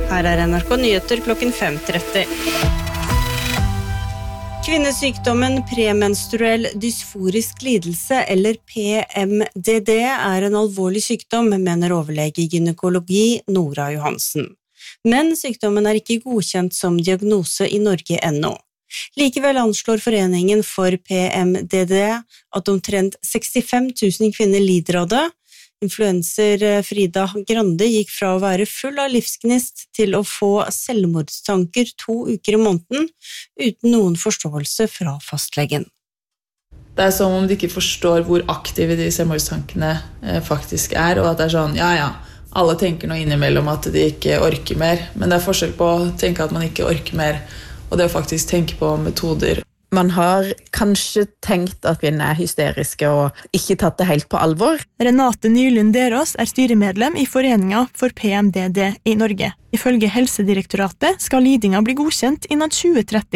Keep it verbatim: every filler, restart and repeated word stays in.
Her er N R K Nyheter klokken fem tretti. Kvinnesykdommen premenstruell dysforisk lidelse, eller P M D D, er en alvorlig sykdom, mener overlege i gynekologi Nora Johansen. Men sykdommen er ikke godkjent som diagnose i Norge ennå. Likevel anslår Foreningen for P M D D at omtrent sekstifem tusen kvinner lider av det. Influenser Frida Grande gikk fra å være full av livsgnist til å få selvmordstanker to uker i måneden, uten noen forståelse fra fastlegen. Det er som om de ikke forstår hvor aktive de selvmordstankene faktisk er, og at det er sånn, ja ja, alle tenker nå innimellom at de ikke orker mer, men det er forskjell på å tenke at man ikke orker mer, og det å faktisk tenke på metoder. Man har kanskje tenkt at kvinner er hysteriske og ikke tatt det helt på alvor. Renate Nylund Derås er styremedlem i Foreningen for P M D D i Norge. Ifølge Helsedirektoratet skal lidinga bli godkjent innen tjue tretti.